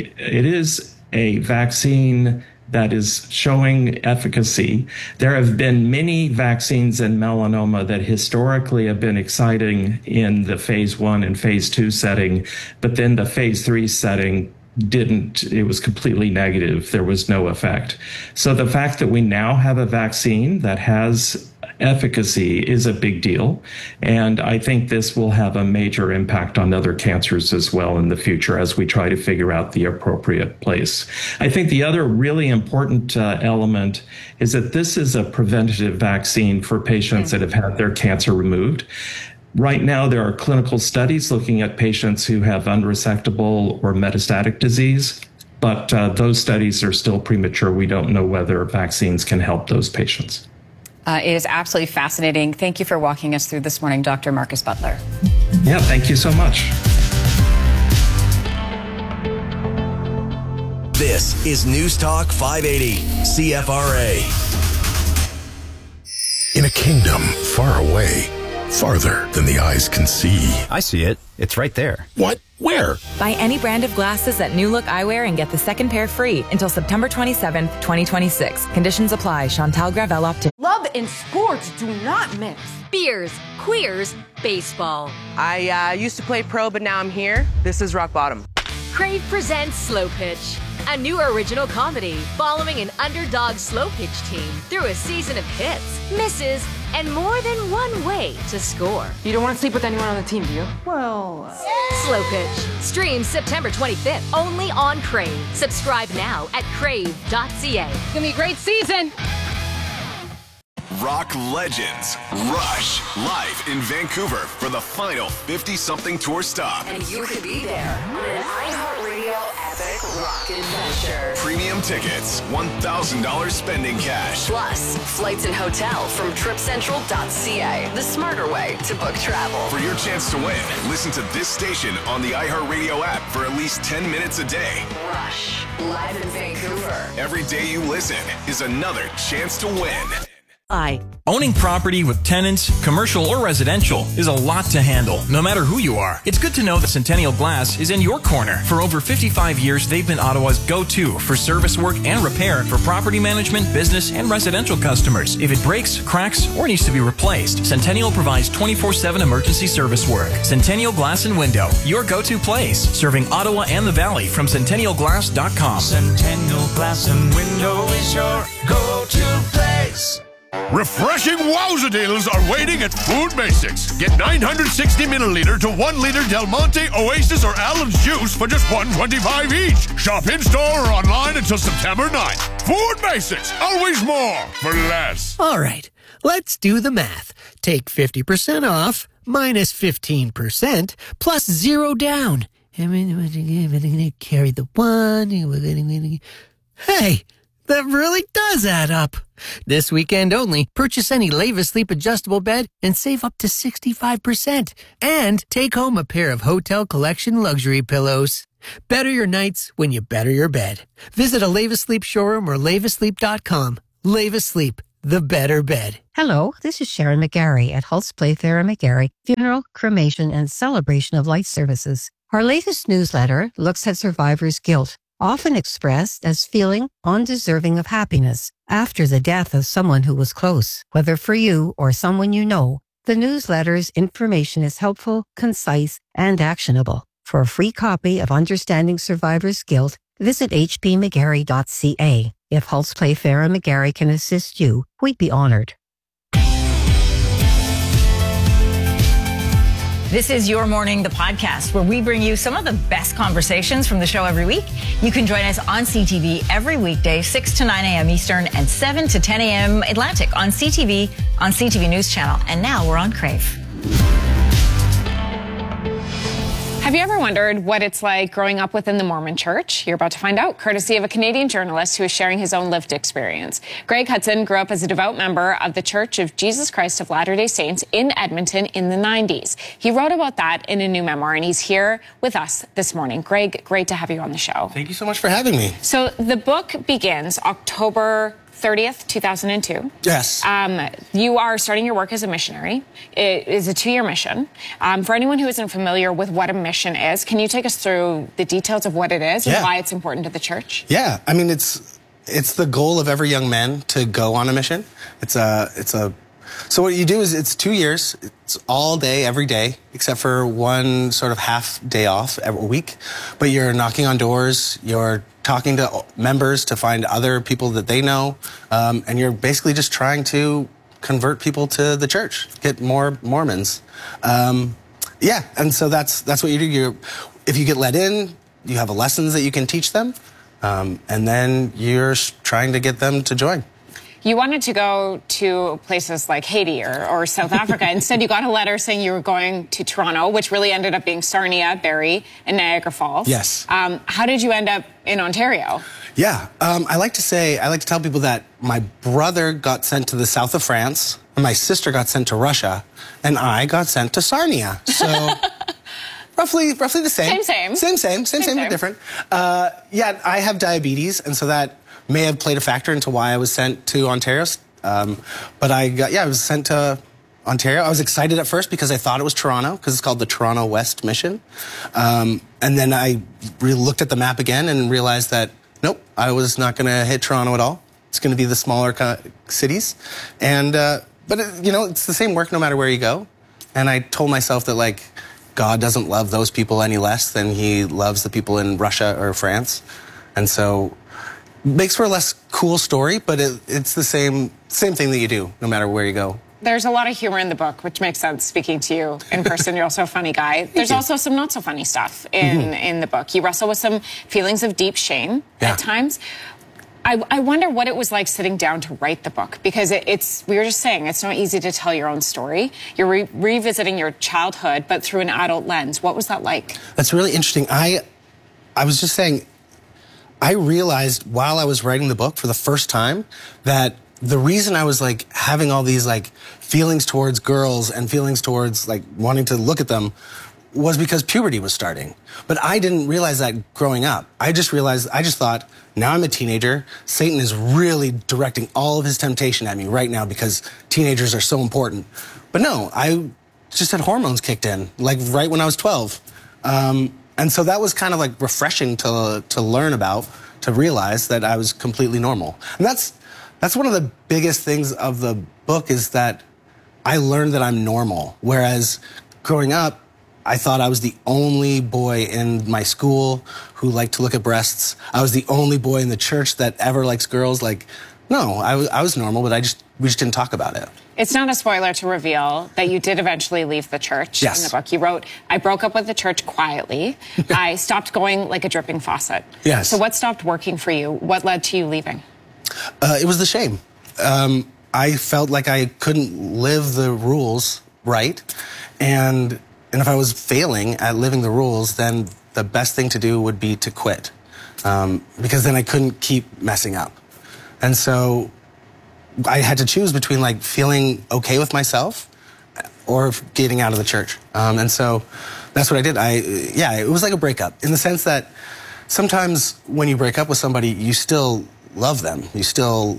is a vaccine that is showing efficacy. There have been many vaccines in melanoma that historically have been exciting in the phase 1 and phase 2 setting, but then the phase 3 setting it was completely negative. There was no effect. So the fact that we now have a vaccine that has efficacy is a big deal. And I think this will have a major impact on other cancers as well in the future as we try to figure out the appropriate place. I think the other really important element is that this is a preventative vaccine for patients that have had their cancer removed. Right now, there are clinical studies looking at patients who have unresectable or metastatic disease, but those studies are still premature. We don't know whether vaccines can help those patients. It is absolutely fascinating. Thank you for walking us through this morning, Dr. Marcus Butler. Yeah, thank you so much. This is News Talk 580, CFRA. In a kingdom far away, farther than the eyes can see. I see it. It's right there. What? Where? Buy any brand of glasses at New Look Eyewear and get the second pair free until September 27th, 2026. Conditions apply. Chantal Gravel Optic. Love and sports do not mix. Beers, queers, baseball. I used to play pro, but now I'm here. This is rock bottom. Crave presents Slow Pitch, a new original comedy following an underdog slow pitch team through a season of hits, misses, and more than one way to score. You don't want to sleep with anyone on the team, do you? Well... Slow Pitch. Streams September 25th, only on Crave. Subscribe now at crave.ca. It's going to be a great season. rock legends, Rush, live in Vancouver for the final 50-something tour stop. And you could be there on an iHeartRadio epic rock adventure. Premium tickets, $1,000 spending cash. Plus, flights and hotel from tripcentral.ca, the smarter way to book travel. For your chance to win, listen to this station on the iHeartRadio app for at least 10 minutes a day. Rush, live in Vancouver. Every day you listen is another chance to win. Owning property with tenants, commercial or residential, is a lot to handle, no matter who you are. It's good to know that Centennial Glass is in your corner. For over 55 years, they've been Ottawa's go-to for service work and repair for property management, business, and residential customers. If it breaks, cracks, or needs to be replaced, Centennial provides 24/7 emergency service work. Centennial Glass and Window, your go-to place, serving Ottawa and the Valley from centennialglass.com. Centennial Glass and Window is your go-to place. Refreshing wowza deals are waiting at Food Basics. Get 960 milliliter to 1 liter Del Monte, Oasis, or Allen's juice for just $1.25 each. Shop in-store or online until September 9th. Food Basics, always more for less. All right, let's do the math. Take 50% off, minus 15%, plus 0 down. Carry the 1. Hey, that really does add up. This weekend only, purchase any Leva Sleep adjustable bed and save up to 65%. And take home a pair of Hotel Collection luxury pillows. Better your nights when you better your bed. Visit a Leva Sleep showroom or levasleep.com. Leva Sleep, the better bed. Hello, this is Sharon McGarry at Hulse Playfair and McGarry Funeral, Cremation, and Celebration of Life Services. Our latest newsletter looks at survivors' guilt, often expressed as feeling undeserving of happiness after the death of someone who was close. Whether for you or someone you know, the newsletter's information is helpful, concise, and actionable. For a free copy of Understanding Survivors' Guilt, visit hpmcgarry.ca. If Hulse Playfair and McGarry can assist you, we'd be honored. This is Your Morning, the podcast, where we bring you some of the best conversations from the show every week. You can join us on CTV every weekday, 6 to 9 a.m. Eastern and 7 to 10 a.m. Atlantic on CTV News Channel. And now we're on Crave. Have you ever wondered what it's like growing up within the Mormon Church? You're about to find out, courtesy of a Canadian journalist who is sharing his own lived experience. Greg Hudson grew up as a devout member of the Church of Jesus Christ of Latter-day Saints in Edmonton in the 90s. He wrote about that in a new memoir, and he's here with us this morning. Greg, great to have you on the show. Thank you so much for having me. So the book begins October 30th, 2002. Yes. You are starting your work as a missionary. It is a 2-year mission. For anyone who isn't familiar with what a mission is, can you take us through the details of what it is and why it's important to the church? Yeah, I mean, it's the goal of every young man to go on a mission. So what you do is it's 2 years. It's all day, every day, except for one sort of half day off every week. But you're knocking on doors, you're talking to members to find other people that they know, and you're basically just trying to convert people to the church, get more Mormons. And so that's what you do. If you get let in, you have lessons that you can teach them, and then you're trying to get them to join. You wanted to go to places like Haiti or South Africa. Instead, you got a letter saying you were going to Toronto, which really ended up being Sarnia, Barrie, and Niagara Falls. Yes. How did you end up in Ontario? Yeah, I like to tell people that my brother got sent to the south of France, and my sister got sent to Russia, and I got sent to Sarnia. So roughly the same. Same, but different. I have diabetes, and so that may have played a factor into why I was sent to Ontario. But I was sent to Ontario. I was excited at first because I thought it was Toronto, because it's called the Toronto West Mission. And then I really looked at the map again and realized that, nope, I was not going to hit Toronto at all. It's going to be the smaller cities. And, it's the same work no matter where you go. And I told myself that, God doesn't love those people any less than he loves the people in Russia or France. And so makes for a less cool story, but it's the same thing that you do no matter where you go. There's a lot of humor in the book, which makes sense speaking to you in person. You're also a funny guy. There's also some not so funny stuff in the book. You wrestle with some feelings of deep shame at times. I wonder what it was like sitting down to write the book, because we were just saying, it's not easy to tell your own story. You're revisiting your childhood, but through an adult lens. What was that like? That's really interesting. I was just saying, I realized while I was writing the book for the first time that the reason I was like having all these like feelings towards girls and feelings towards like wanting to look at them was because puberty was starting. But I didn't realize that growing up. I just thought, now I'm a teenager. Satan is really directing all of his temptation at me right now because teenagers are so important. But no, I just had hormones kicked in, like right when I was 12. And so that was kind of like refreshing to learn about, to realize that I was completely normal. And that's one of the biggest things of the book, is that I learned that I'm normal. Whereas growing up, I thought I was the only boy in my school who liked to look at breasts. I was the only boy in the church that ever likes girls. Like, no, I was normal, but we just didn't talk about it. It's not a spoiler to reveal that you did eventually leave the church. Yes. In the book. You wrote, I broke up with the church quietly. I stopped going like a dripping faucet. Yes. So what stopped working for you? What led to you leaving? It was the shame. I felt like I couldn't live the rules right. And if I was failing at living the rules, then the best thing to do would be to quit. Because then I couldn't keep messing up. And so I had to choose between like feeling okay with myself or getting out of the church. And so that's what I did. It was like a breakup in the sense that sometimes when you break up with somebody, you still love them. You still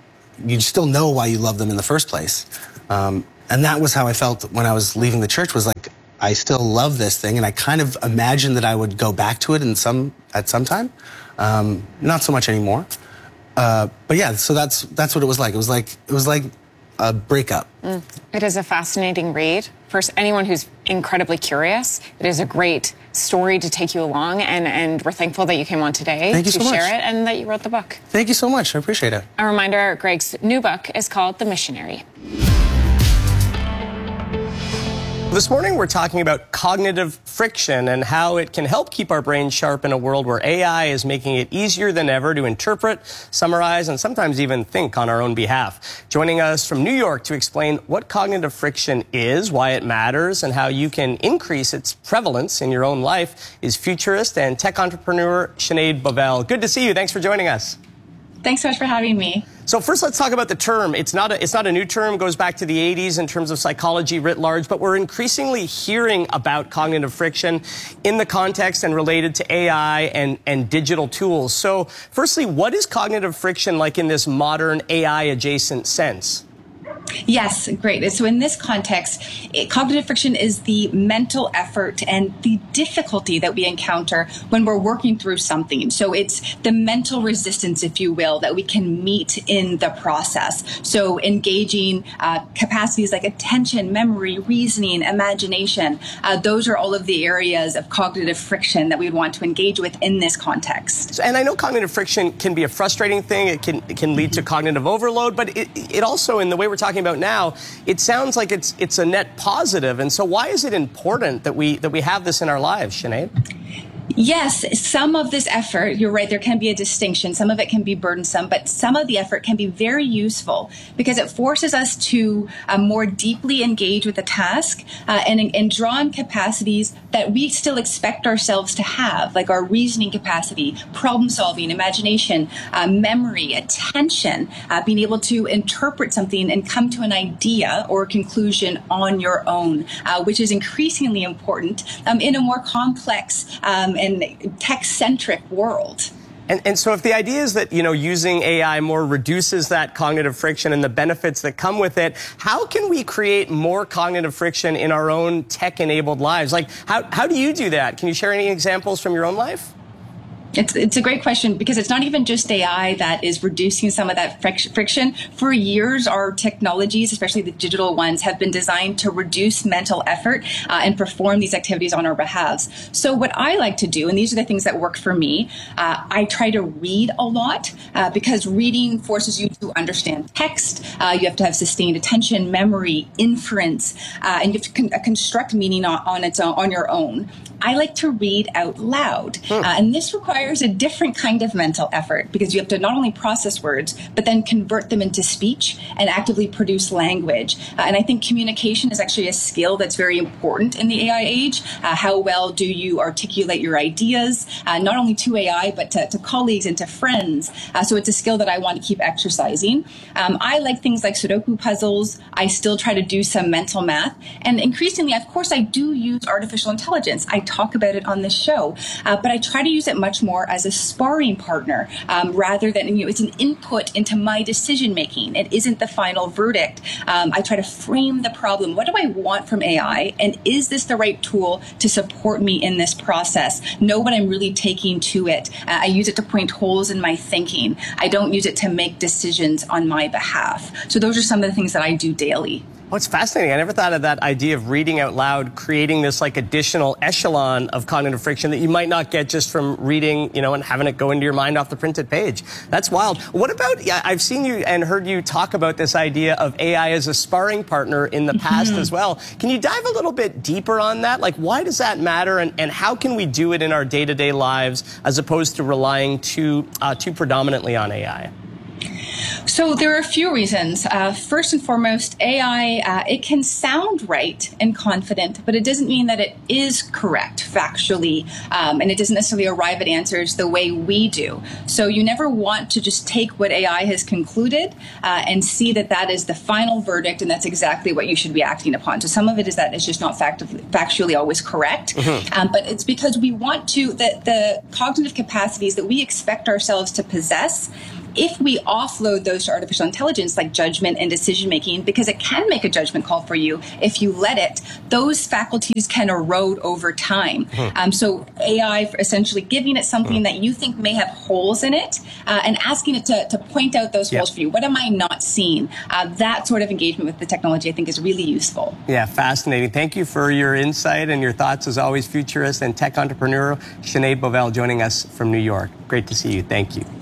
know why you love them in the first place. And that was how I felt when I was leaving the church, was like, I still love this thing, and I kind of imagined that I would go back to it at some time. Not so much anymore. But yeah, so that's what it was like. It was like a breakup. It is a fascinating read. For anyone who's incredibly curious, it is a great story to take you along, and we're thankful that you came on today to share it and that you wrote the book. Thank you so much. I appreciate it. A reminder, Greg's new book is called The Missionary. This morning, we're talking about cognitive friction and how it can help keep our brains sharp in a world where AI is making it easier than ever to interpret, summarize, and sometimes even think on our own behalf. Joining us from New York to explain what cognitive friction is, why it matters, and how you can increase its prevalence in your own life is futurist and tech entrepreneur Sinead Bovell. Good to see you. Thanks for joining us. Thanks so much for having me. So first, let's talk about the term. It's not a new term. It goes back to the 80s in terms of psychology writ large, but we're increasingly hearing about cognitive friction in the context and related to AI and digital tools. So firstly, what is cognitive friction like in this modern AI-adjacent sense? Yes, great. So in this context, cognitive friction is the mental effort and the difficulty that we encounter when we're working through something. So it's the mental resistance, if you will, that we can meet in the process. So engaging capacities like attention, memory, reasoning, imagination, those are all of the areas of cognitive friction that we would want to engage with in this context. And I know cognitive friction can be a frustrating thing. It can lead to cognitive overload, but it also, in the way we're talking about now, it sounds like it's a net positive. And so why is it important that we have this in our lives, Sinead? Yes, some of this effort, you're right, there can be a distinction. Some of it can be burdensome, but some of the effort can be very useful because it forces us to more deeply engage with the task and draw on capacities that we still expect ourselves to have, like our reasoning capacity, problem solving, imagination, memory, attention, being able to interpret something and come to an idea or a conclusion on your own, which is increasingly important in a more complex and tech-centric world. And so if the idea is that, using AI more reduces that cognitive friction and the benefits that come with it, how can we create more cognitive friction in our own tech-enabled lives? Like, how do you do that? Can you share any examples from your own life? It's a great question because it's not even just AI that is reducing some of that friction. For years, our technologies, especially the digital ones, have been designed to reduce mental effort and perform these activities on our behalves. So what I like to do, and these are the things that work for me, I try to read a lot because reading forces you to understand text. You have to have sustained attention, memory, inference, and you have to construct meaning on your own. I like to read out loud. And this requires a different kind of mental effort because you have to not only process words, but then convert them into speech and actively produce language. And I think communication is actually a skill that's very important in the AI age. How well do you articulate your ideas, not only to AI, but to colleagues and to friends? So it's a skill that I want to keep exercising. I like things like Sudoku puzzles. I still try to do some mental math. And increasingly, of course, I do use artificial intelligence. I talk about it on this show, but I try to use it much more as a sparring partner rather than, it's an input into my decision making. It isn't the final verdict. I try to frame the problem. What do I want from AI? And is this the right tool to support me in this process? Know what I'm really taking to it. I use it to point holes in my thinking. I don't use it to make decisions on my behalf. So those are some of the things that I do daily. Oh, it's fascinating. I never thought of that idea of reading out loud, creating this like additional echelon of cognitive friction that you might not get just from reading, and having it go into your mind off the printed page. That's wild. What about, I've seen you and heard you talk about this idea of AI as a sparring partner in the past as well. Can you dive a little bit deeper on that? Like, why does that matter, and how can we do it in our day-to-day lives as opposed to relying too predominantly on AI? So there are a few reasons. First and foremost, AI, it can sound right and confident, but it doesn't mean that it is correct factually, and it doesn't necessarily arrive at answers the way we do. So you never want to just take what AI has concluded and see that that is the final verdict, and that's exactly what you should be acting upon. So some of it is that it's just not factually always correct, but it's because we want to, the cognitive capacities that we expect ourselves to possess, if we offload those to artificial intelligence, like judgment and decision making, because it can make a judgment call for you if you let it, those faculties can erode over time. So AI, essentially giving it something that you think may have holes in it and asking it to point out those holes for you. What am I not seeing? That sort of engagement with the technology, I think, is really useful. Yeah, fascinating. Thank you for your insight and your thoughts, as always, futurist and tech entrepreneur Sinead Bovell joining us from New York. Great to see you. Thank you.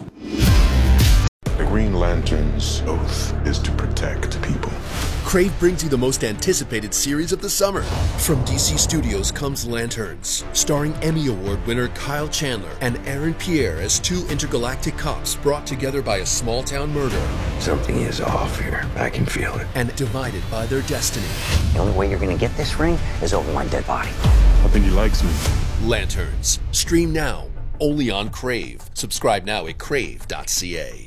The Green Lantern's oath is to protect people. Crave brings you the most anticipated series of the summer. From DC Studios comes Lanterns, starring Emmy Award winner Kyle Chandler and Aaron Pierre as two intergalactic cops brought together by a small-town murder. Something is off here. I can feel it. And divided by their destiny. The only way you're going to get this ring is over my dead body. I think he likes me. Lanterns. Stream now, only on Crave. Subscribe now at crave.ca.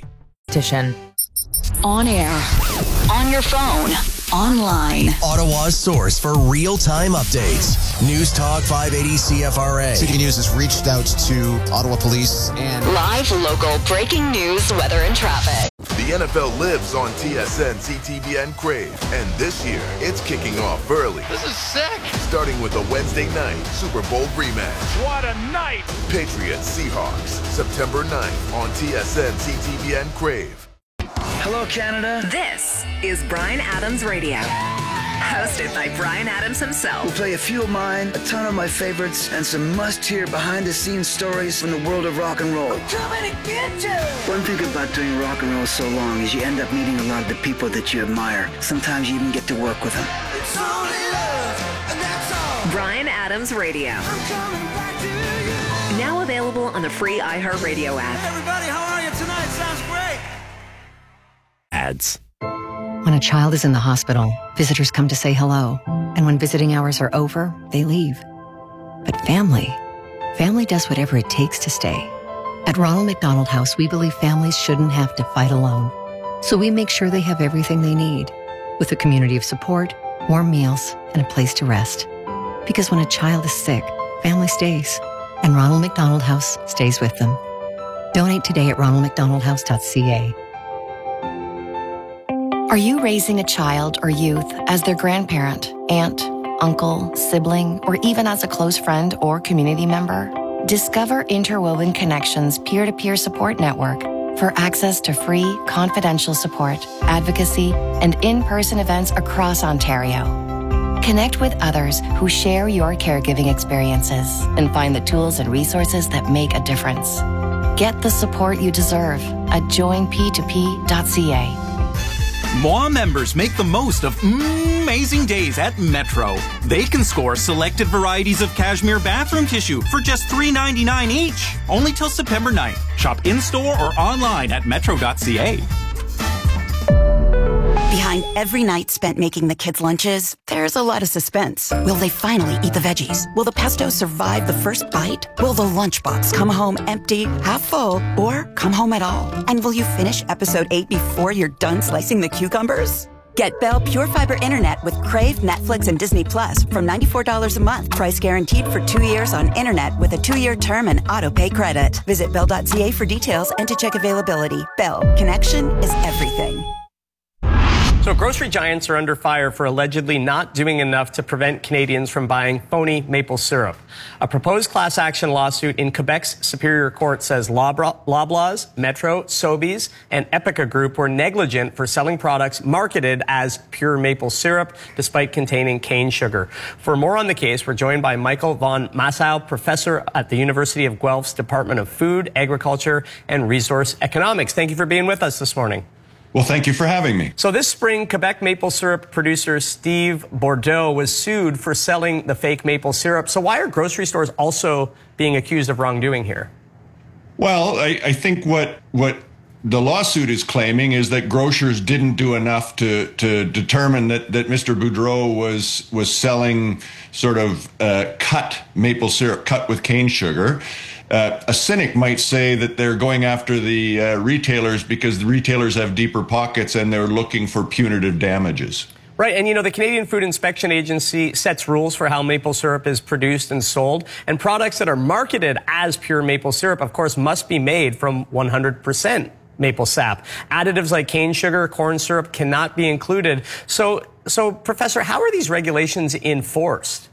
On air, on your phone, online. Ottawa's source for real-time updates. News Talk 580 CFRA. City News has reached out to Ottawa Police and live, local, breaking news, weather, and traffic. The NFL lives on TSN, CTV, and Crave. And this year, it's kicking off early. This is sick. Starting with a Wednesday night Super Bowl rematch. What a night. Patriots Seahawks, September 9th on TSN, CTV, and Crave. Hello, Canada. This is Bryan Adams Radio. Hosted by Bryan Adams himself. We'll play a few of mine, a ton of my favorites, and some must-hear behind-the-scenes stories from the world of rock and roll. I'm coming to get you! One thing about doing rock and roll so long is you end up meeting a lot of the people that you admire. Sometimes you even get to work with them. It's only love, and that's all. Bryan Adams Radio. I'm coming back to you. Now available on the free iHeartRadio app. Hey everybody, how are you tonight? Sounds great. Ads. When a child is in the hospital, visitors come to say hello. And when visiting hours are over, they leave. But family does whatever it takes to stay. At Ronald McDonald House, we believe families shouldn't have to fight alone. So we make sure they have everything they need, with a community of support, warm meals, and a place to rest. Because when a child is sick, family stays. And Ronald McDonald House stays with them. Donate today at ronaldmcdonaldhouse.ca. Are you raising a child or youth as their grandparent, aunt, uncle, sibling, or even as a close friend or community member? Discover Interwoven Connections peer-to-peer support network for access to free, confidential support, advocacy, and in-person events across Ontario. Connect with others who share your caregiving experiences and find the tools and resources that make a difference. Get the support you deserve at joinp2p.ca. Moi members make the most of amazing days at Metro. They can score selected varieties of cashmere bathroom tissue for just $3.99 each. Only till September 9th. Shop in-store or online at metro.ca. Behind every night spent making the kids' lunches, there's a lot of suspense. Will they finally eat the veggies? Will the pesto survive the first bite? Will the lunchbox come home empty, half full, or come home at all? And will you finish episode 8 before you're done slicing the cucumbers? Get Bell Pure Fiber Internet with Crave, Netflix, and Disney Plus from $94 a month. Price guaranteed for 2 years on internet with a 2-year term and auto-pay credit. Visit Bell.ca for details and to check availability. Bell. Connection is everything. So grocery giants are under fire for allegedly not doing enough to prevent Canadians from buying phony maple syrup. A proposed class action lawsuit in Quebec's Superior Court says Loblaws, Metro, Sobeys, and Epica Group were negligent for selling products marketed as pure maple syrup despite containing cane sugar. For more on the case, we're joined by Michael Von Massow, professor at the University of Guelph's Department of Food, Agriculture, and Resource Economics. Thank you for being with us this morning. Well, thank you for having me. So this spring, Quebec maple syrup producer Steve Bordeaux was sued for selling the fake maple syrup. So why are grocery stores also being accused of wrongdoing here? Well, I think what the lawsuit is claiming is that grocers didn't do enough to determine that Mr. Boudreau was selling sort of cut maple syrup, cut with cane sugar. A cynic might say that they're going after the retailers because the retailers have deeper pockets and they're looking for punitive damages. Right, and you know, the Canadian Food Inspection Agency sets rules for how maple syrup is produced and sold, and products that are marketed as pure maple syrup, of course, must be made from 100% maple sap. Additives like cane sugar, corn syrup cannot be included. So Professor, how are these regulations enforced?